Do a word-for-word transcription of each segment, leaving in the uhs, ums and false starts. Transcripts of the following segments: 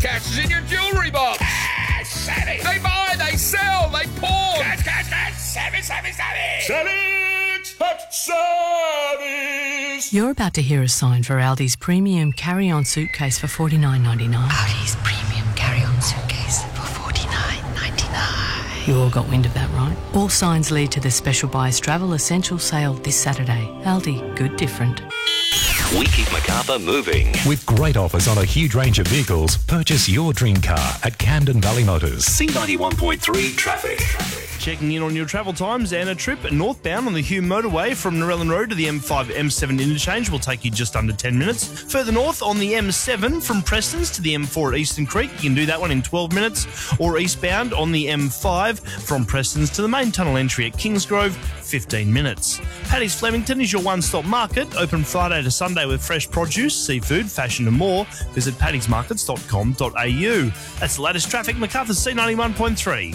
Cash is in your jewellery box. Cash, savvy. They buy, they sell, they pawn. Cash, cash, cash, savvy, savvy, savvy. Savage, hot service. You're about to hear a sign for Aldi's premium carry-on suitcase for forty-nine ninety-nine. Aldi's premium carry-on suitcase for forty-nine ninety-nine. You all got wind of that, right? All signs lead to the Special Buys Travel Essential Sale this Saturday. Aldi, good different. We keep Macarthur moving. With great offers on a huge range of vehicles, purchase your dream car at Camden Valley Motors. C ninety-one point three traffic. Checking in on your travel times, and a trip northbound on the Hume Motorway from Narellan Road to the M five M seven interchange will take you just under ten minutes. Further north on the M seven from Prestons to the M four at Eastern Creek, you can do that one in twelve minutes, or eastbound on the M five from Prestons to the main tunnel entry at Kingsgrove, fifteen minutes. Paddy's Flemington is your one-stop market, open Friday to Sunday with fresh produce, seafood, fashion and more. Visit paddys markets dot com dot a u. That's the latest traffic, Macarthur C ninety-one point three.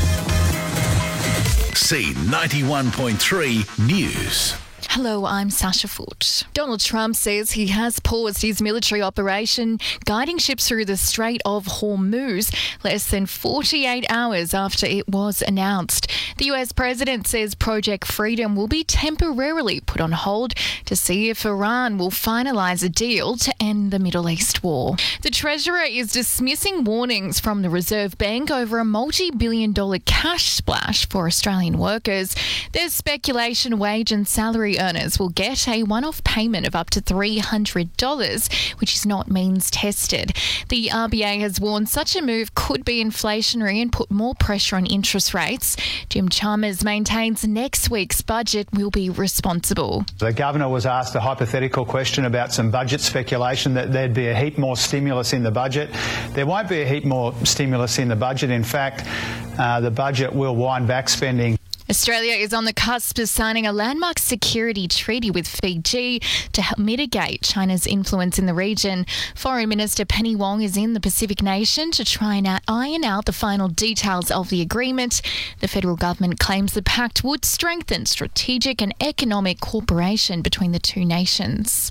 C ninety-one point three News. Hello, I'm Sasha Foote. Donald Trump says he has paused his military operation guiding ships through the Strait of Hormuz less than forty-eight hours after it was announced. The U S president says Project Freedom will be temporarily put on hold to see if Iran will finalise a deal to end the Middle East war. The Treasurer is dismissing warnings from the Reserve Bank over a multi-billion dollar cash splash for Australian workers. There's speculation wage and salary earners will get a one-off payment of up to three hundred dollars, which is not means tested. The R B A has warned such a move could be inflationary and put more pressure on interest rates. Jim Chalmers maintains next week's budget will be responsible. The Governor was asked a hypothetical question about some budget speculation that there'd be a heap more stimulus in the budget. There won't be a heap more stimulus in the budget. In fact, uh, the budget will wind back spending. Australia is on the cusp of signing a landmark security treaty with Fiji to help mitigate China's influence in the region. Foreign Minister Penny Wong is in the Pacific nation to try and iron out the final details of the agreement. The federal government claims the pact would strengthen strategic and economic cooperation between the two nations.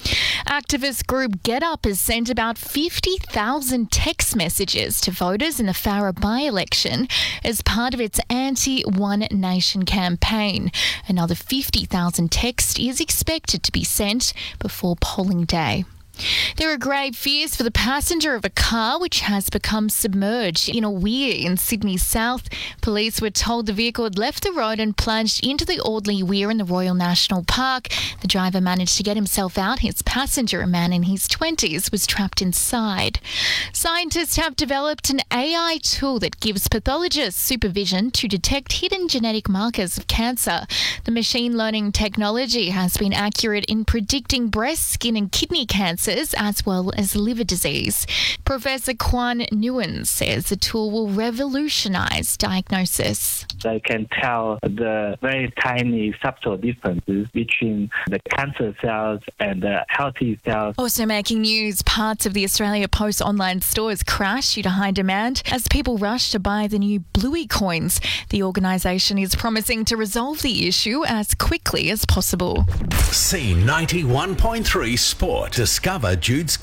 Activist group GetUp has sent about fifty thousand text messages to voters in the Farrer by-election as part of its anti-One Nation campaign. Another fifty thousand texts is expected to be sent before polling day. There are grave fears for the passenger of a car which has become submerged in a weir in Sydney South. Police were told the vehicle had left the road and plunged into the Audley Weir in the Royal National Park. The driver managed to get himself out. His passenger, a man in his twenties, was trapped inside. Scientists have developed an A I tool that gives pathologists supervision to detect hidden genetic markers of cancer. The machine learning technology has been accurate in predicting breast, skin and kidney cancer, as well as liver disease. Professor Kwan Nguyen says the tool will revolutionise diagnosis. They can tell the very tiny subtle differences between the cancer cells and the healthy cells. Also making news, parts of the Australia Post online stores crashed due to high demand as people rush to buy the new Bluey coins. The organisation is promising to resolve the issue as quickly as possible. C ninety-one point three Sport. Discover Jude's